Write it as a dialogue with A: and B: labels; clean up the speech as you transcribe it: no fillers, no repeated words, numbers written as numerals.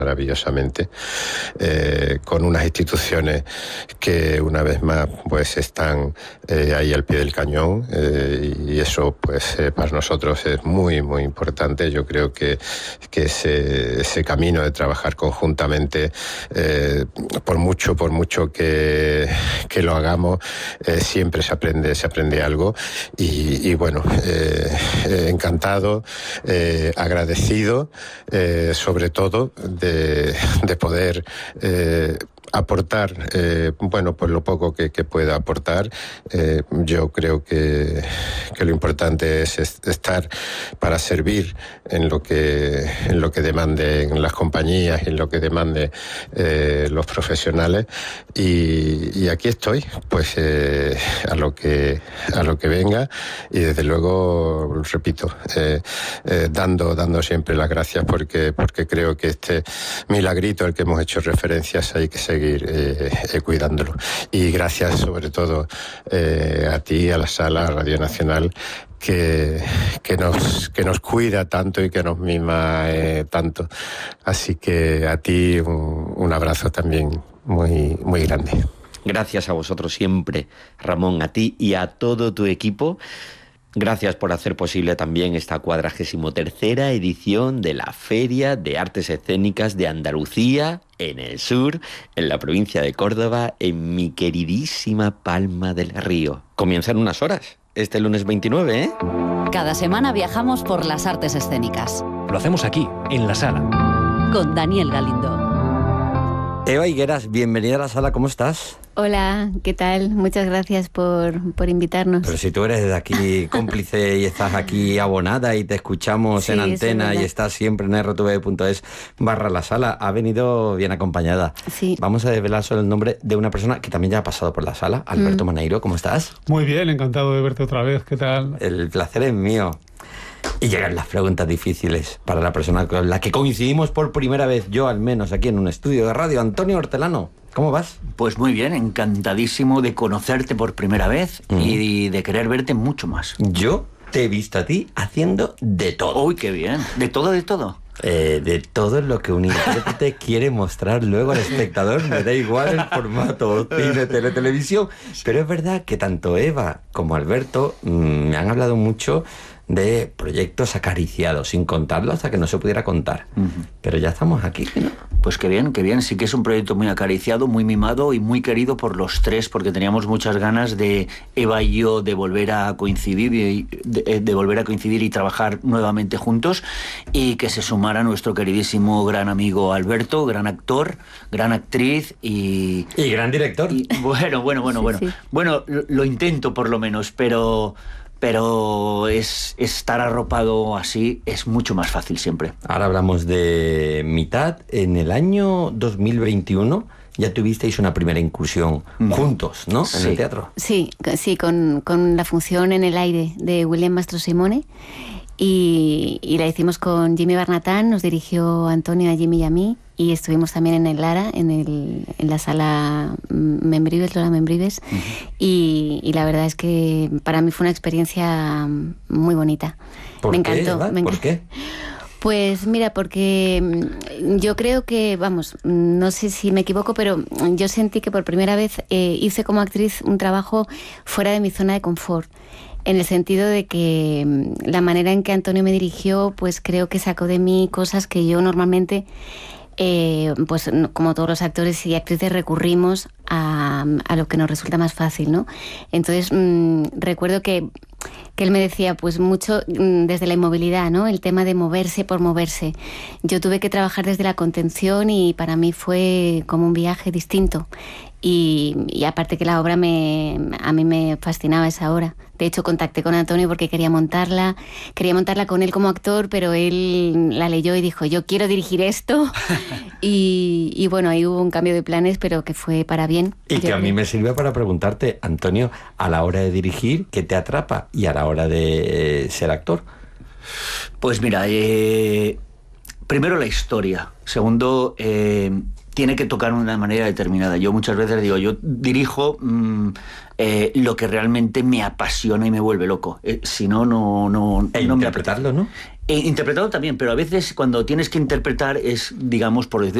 A: maravillosamente, con unas instituciones que una vez más pues están ahí al pie del cañón, y eso pues para nosotros es muy muy importante. Yo creo que ese camino de trabajar conjuntamente, por mucho que lo hagamos, siempre se aprende algo, y bueno, encantado, agradecido, sobre todo de poder aportar, bueno, pues lo poco que pueda aportar. Yo creo que lo importante es estar para servir en lo que demanden las compañías y en lo que demanden los profesionales, y aquí estoy, pues a lo que venga, y desde luego, repito, dando siempre las gracias, porque creo que este milagrito al que hemos hecho referencias hay que seguir cuidándolo. Y gracias sobre todo a ti, a la Sala, a Radio Nacional, que nos cuida tanto y que nos mima tanto. Así que a ti un abrazo también muy, muy grande.
B: Gracias a vosotros siempre, Ramón, a ti y a todo tu equipo. Gracias por hacer posible también esta 43ª edición de la Feria de Artes Escénicas de Andalucía, en el sur, en la provincia de Córdoba, en mi queridísima Palma del Río. Comienza en unas horas, este lunes 29, ¿eh?
C: Cada semana viajamos por las artes escénicas.
D: Lo hacemos aquí, en la Sala.
C: Con Daniel Galindo.
B: Eva Higueras, bienvenida a la Sala, ¿cómo estás?
E: Hola, ¿qué tal? Muchas gracias por invitarnos.
B: Pero si tú eres de aquí cómplice y estás aquí abonada y te escuchamos en antena y estás siempre en rtv.es/la Sala, ha venido bien acompañada.
E: Sí.
B: Vamos a desvelar solo el nombre de una persona que también ya ha pasado por la Sala, Alberto Maneiro, ¿cómo estás?
F: Muy bien, encantado de verte otra vez, ¿qué tal?
B: El placer es mío. Y llegan las preguntas difíciles para la persona con la que coincidimos por primera vez, yo al menos, aquí en un estudio de radio. Antonio Hortelano, ¿cómo vas?
G: Pues muy bien, encantadísimo de conocerte por primera vez y de querer verte mucho más.
B: Yo te he visto a ti haciendo de todo.
G: Uy, qué bien. ¿De todo, de todo?
B: De todo lo que un intérprete quiere mostrar luego al espectador, me da igual el formato, cine, televisión. Pero es verdad que tanto Eva como Alberto me han hablado mucho de proyectos acariciados, sin contarlo hasta que no se pudiera contar. Pero ya estamos aquí, ¿no?
G: Pues qué bien, qué bien. Sí que es un proyecto muy acariciado, muy mimado y muy querido por los tres, porque teníamos muchas ganas de, Eva y yo, de volver a coincidir y trabajar nuevamente juntos, y que se sumara nuestro queridísimo gran amigo Alberto, gran actor, gran actriz y
B: gran director.
G: Bueno.
E: Sí.
G: Bueno, lo intento por lo menos, pero estar arropado así es mucho más fácil siempre.
B: Ahora hablamos de mitad. En el año 2021 ya tuvisteis una primera incursión juntos, ¿no?
G: Sí.
B: En el teatro.
E: Sí, con la función En el aire de William Mastrosimone, y la hicimos con Jimmy Barnatán, nos dirigió Antonio a Jimmy y a mí, y estuvimos también en el Lara, en la sala Membrives, Lola Membrives, y la verdad es que para mí fue una experiencia muy bonita.
B: ¿Por
E: me
B: qué,
E: encantó.
B: ¿Por qué?
E: Pues mira, porque yo creo que, vamos, no sé si me equivoco, pero yo sentí que por primera vez hice como actriz un trabajo fuera de mi zona de confort. En el sentido de que la manera en que Antonio me dirigió, pues creo que sacó de mí cosas que yo normalmente, pues como todos los actores y actrices, recurrimos a lo que nos resulta más fácil, ¿no? Entonces recuerdo que él me decía pues mucho desde la inmovilidad, ¿no? El tema de moverse por moverse. Yo tuve que trabajar desde la contención y para mí fue como un viaje distinto. Y aparte que la obra a mí me fascinaba esa obra. De hecho, contacté con Antonio porque quería montarla con él como actor, pero él la leyó y dijo, yo quiero dirigir esto. y bueno, ahí hubo un cambio de planes, pero que fue para bien.
B: Y que a mí me sirve para preguntarte, Antonio, a la hora de dirigir, ¿qué te atrapa? Y a la hora de ser actor.
G: Pues mira, primero la historia. Segundo, tiene que tocar de una manera determinada. Yo muchas veces digo, yo dirijo lo que realmente me apasiona y me vuelve loco. Si no, no
B: interpretarlo, ¿no?
G: Interpretado también, pero a veces cuando tienes que interpretar es, digamos, por decirlo